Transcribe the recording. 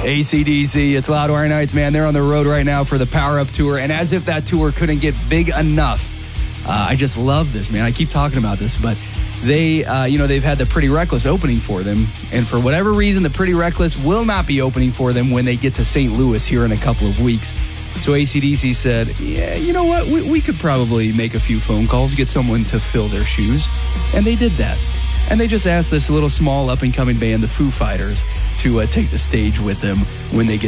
AC/DC, it's Loudwire Nights, man. They're on the road right now for the Power Up Tour, and as if that tour couldn't get big enough, I just love this, man. I keep talking about this, but they've had the Pretty Reckless opening for them, and for whatever reason, the Pretty Reckless will not be opening for them when they get to St. Louis here in a couple of weeks. So AC/DC said, yeah, you know what? We could probably make a few phone calls, get someone to fill their shoes, and they did that. And they just asked this little small up-and-coming band, the Foo Fighters, to take the stage with them when they get